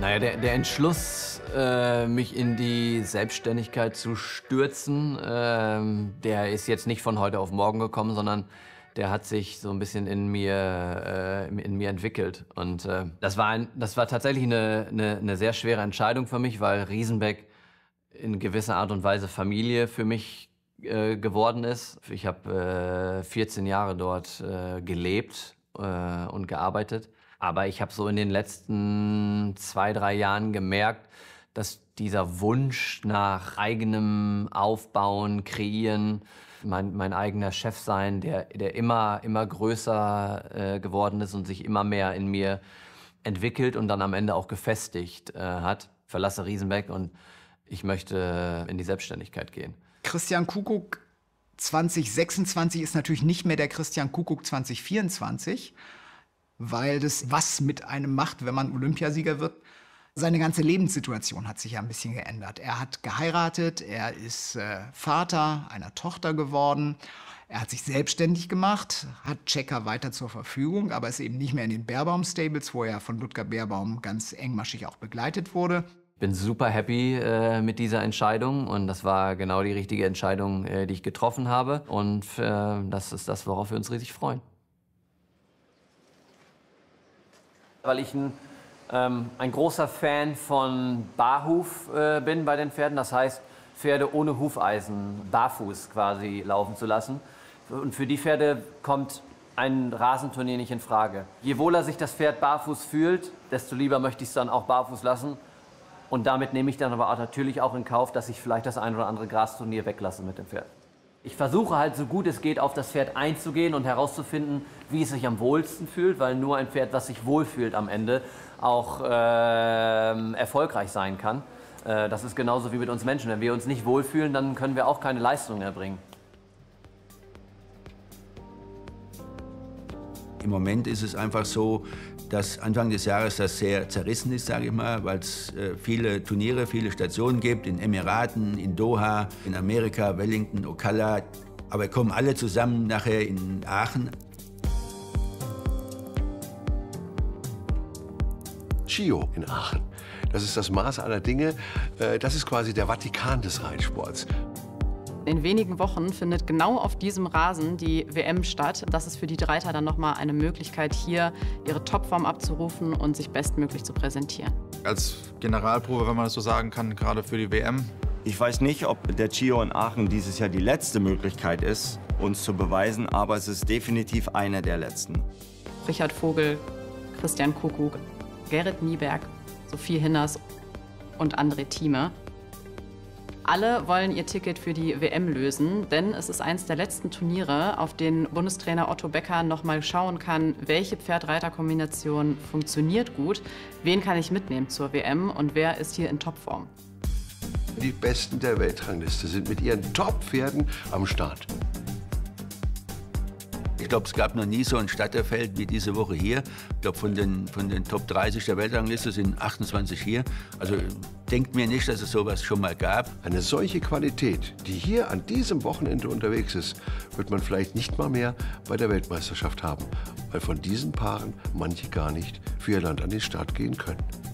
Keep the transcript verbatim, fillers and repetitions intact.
Naja, der, der Entschluss, äh, mich in die Selbstständigkeit zu stürzen, äh, der ist jetzt nicht von heute auf morgen gekommen, sondern der hat sich so ein bisschen in mir, äh, in mir entwickelt. Und äh, das, war ein, das war tatsächlich eine, eine, eine sehr schwere Entscheidung für mich, weil Riesenbeck in gewisser Art und Weise Familie für mich äh, geworden ist. Ich habe äh, vierzehn Jahre dort äh, gelebt äh, und gearbeitet. Aber ich habe so in den letzten zwei, drei Jahren gemerkt, dass dieser Wunsch nach eigenem Aufbauen, Kreieren, mein, mein eigener Chef sein, der, der immer, immer größer äh, geworden ist und sich immer mehr in mir entwickelt und dann am Ende auch gefestigt äh, hat. Ich verlasse Riesenbeck und ich möchte in die Selbstständigkeit gehen. Christian Kuckuck zwanzig sechsundzwanzig ist natürlich nicht mehr der Christian Kuckuck zwanzig vierundzwanzig. Weil das was mit einem macht, wenn man Olympiasieger wird. Seine ganze Lebenssituation hat sich ja ein bisschen geändert. Er hat geheiratet, er ist äh, Vater einer Tochter geworden, er hat sich selbstständig gemacht, hat Checker weiter zur Verfügung, aber ist eben nicht mehr in den Beerbaum-Stables, wo er von Ludger Beerbaum ganz engmaschig auch begleitet wurde. Ich bin super happy äh, mit dieser Entscheidung und das war genau die richtige Entscheidung, äh, die ich getroffen habe. Und äh, das ist das, worauf wir uns riesig freuen. Weil ich ein, ähm, ein großer Fan von Barhuf äh, bin bei den Pferden. Das heißt, Pferde ohne Hufeisen, barfuß quasi laufen zu lassen. Und für die Pferde kommt ein Rasenturnier nicht in Frage. Je wohler sich das Pferd barfuß fühlt, desto lieber möchte ich es dann auch barfuß lassen. Und damit nehme ich dann aber auch natürlich auch in Kauf, dass ich vielleicht das ein oder andere Grasturnier weglasse mit dem Pferd. Ich versuche halt, so gut es geht, auf das Pferd einzugehen und herauszufinden, wie es sich am wohlsten fühlt, weil nur ein Pferd, was sich wohlfühlt am Ende, auch äh, erfolgreich sein kann. Äh, das ist genauso wie mit uns Menschen. Wenn wir uns nicht wohlfühlen, dann können wir auch keine Leistung erbringen. Im Moment ist es einfach so, dass Anfang des Jahres das sehr zerrissen ist, sage ich mal, weil es äh, viele Turniere, viele Stationen gibt, in Emiraten, in Doha, in Amerika, Wellington, Ocala. Aber kommen alle zusammen nachher in Aachen. CIO in Aachen, das ist das Maß aller Dinge. Äh, das ist quasi der Vatikan des Reitsports. In wenigen Wochen findet genau auf diesem Rasen die W M statt. Das ist für die Reiter dann nochmal eine Möglichkeit, hier ihre Topform abzurufen und sich bestmöglich zu präsentieren. Als Generalprobe, wenn man das so sagen kann, gerade für die W M. Ich weiß nicht, ob der CIO in Aachen dieses Jahr die letzte Möglichkeit ist, uns zu beweisen, aber es ist definitiv eine der letzten. Richard Vogel, Christian Kuckuck, Gerrit Nieberg, Sophie Hinners und André Thieme. Alle wollen ihr Ticket für die W M lösen, denn es ist eines der letzten Turniere, auf denen Bundestrainer Otto Becker noch mal schauen kann, welche Pferd-Reiter-Kombination funktioniert gut, wen kann ich mitnehmen zur W M und wer ist hier in Topform. Die Besten der Weltrangliste sind mit ihren Top-Pferden am Start. Ich glaube, es gab noch nie so ein Starterfeld wie diese Woche hier. Ich glaube, von den, von den Top dreißig der Weltrangliste sind achtundzwanzig hier. Also denkt mir nicht, dass es sowas schon mal gab. Eine solche Qualität, die hier an diesem Wochenende unterwegs ist, wird man vielleicht nicht mal mehr bei der Weltmeisterschaft haben, weil von diesen Paaren manche gar nicht für ihr Land an den Start gehen können.